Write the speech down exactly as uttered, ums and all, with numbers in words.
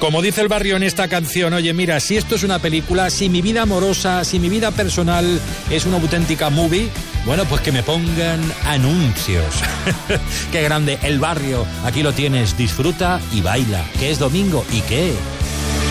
Como dice el barrio en esta canción, oye, mira, si esto es una película, si mi vida amorosa, si mi vida personal es una auténtica movie, bueno, pues que me pongan anuncios. Qué grande, el barrio, aquí lo tienes, disfruta y baila, que es domingo y qué.